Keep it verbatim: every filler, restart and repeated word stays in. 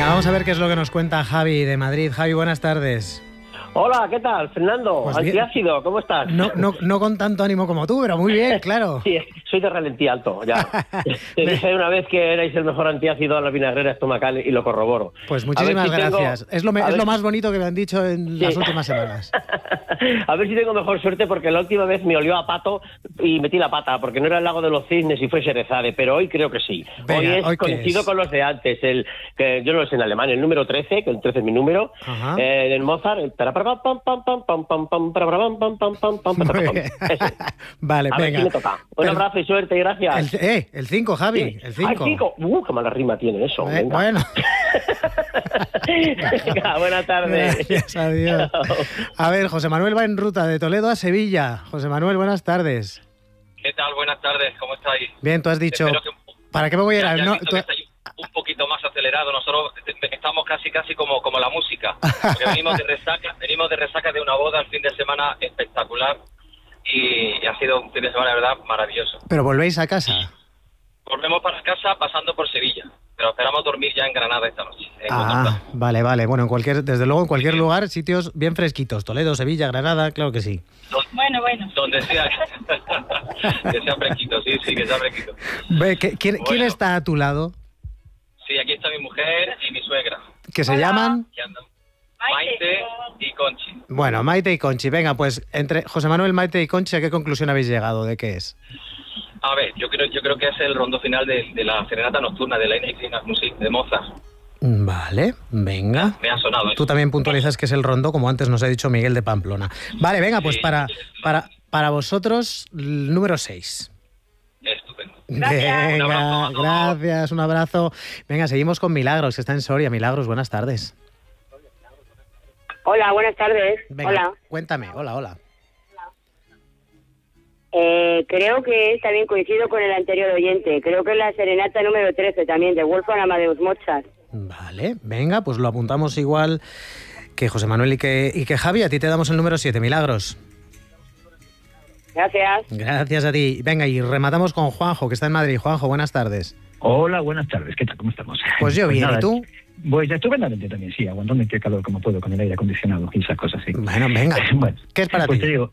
vamos a ver qué es lo que nos cuenta Javi de Madrid. Javi, buenas tardes. Hola, ¿qué tal, Fernando? Pues Antiácido, ¿cómo estás? No, no, no con tanto ánimo como tú, pero muy bien, claro. Sí, soy de ralentí alto, ya. Te dije una vez que erais el mejor antiácido a la vinagrera estomacal y lo corroboro. Pues muchísimas si gracias. Tengo... Es, lo, me, es ver... lo más bonito que me han dicho en sí. las últimas semanas. A ver si tengo mejor suerte, porque la última vez me olió a pato y metí la pata, porque no era el lago de los cisnes y fue Sherezade, pero hoy creo que sí. Venga, hoy es hoy coincido es. con los de antes, el que yo no lo sé en alemán, el número trece, que el trece es mi número, eh, del Mozart, el tarapam, pam, pam, pam, pam, pam, pam, pam, pam, pam, pam, pam, Vale, a venga. Ver si me toca. Un Pero, abrazo y suerte y gracias. El, eh, el cinco, Javi, sí. el cinco. Ah, el cinco. Uh, qué mala rima tiene eso. Eh, bueno. Venga, buenas tardes. Gracias, adiós. A ver, José Manuel va en ruta de Toledo a Sevilla. José Manuel, buenas tardes. ¿Qué tal? Buenas tardes, ¿cómo estáis? Bien, tú has dicho, que, ¿para qué me voy a ir? Ya, ya no, tú... un poquito más acelerado, nosotros estamos casi casi como, como la música, porque venimos de resaca, venimos de resaca de una boda el fin de semana espectacular y ha sido un fin de semana, de verdad, maravilloso. ¿Pero volvéis a casa? Volvemos para casa pasando por Sevilla, pero esperamos dormir ya en Granada esta noche. Ah, vale, vale. Bueno, en cualquier, desde luego en cualquier sí. lugar, sitios bien fresquitos. Toledo, Sevilla, Granada, claro que sí. Donde, bueno, bueno. Donde sea, que sea fresquito, sí, sí, que sea fresquito. Ve, ¿quién, bueno. ¿Quién está a tu lado? Sí, aquí está mi mujer y mi suegra. ¿Que se Hola. llaman? Maite y Conchi. Bueno, Maite y Conchi. Venga, pues entre José Manuel, Maite y Conchi, ¿a qué conclusión habéis llegado? ¿De qué es? A ver, yo creo yo creo que es el rondo final de, de la serenata nocturna de la Musik de Mozart. Vale, venga. Me ha sonado. Tú también puntualizas que es el rondo, como antes nos ha dicho Miguel de Pamplona. Vale, venga, pues sí, para, para, para vosotros, el número seis. Estupendo. Gracias. Venga, un gracias, un abrazo. Venga, seguimos con Milagros, que está en Soria. Milagros, buenas tardes. Hola, buenas tardes. Venga, hola. Cuéntame, hola, hola. Eh, creo que también coincido con el anterior oyente. Creo que es la serenata número trece también, de Wolfgang Amadeus Mozart. Vale, venga, pues lo apuntamos igual que José Manuel y que, y que Javi. A ti te damos el número siete, Milagros. Gracias. Gracias a ti. Venga, y rematamos con Juanjo, que está en Madrid. Juanjo, buenas tardes. Hola, buenas tardes. ¿Qué tal? ¿Cómo estamos? Pues yo pues bien, nada, ¿y tú? Pues estupendamente también, sí, aguantando el calor como puedo con el aire acondicionado y esas cosas así. Bueno, venga. Bueno, ¿qué es para pues ti? Te digo,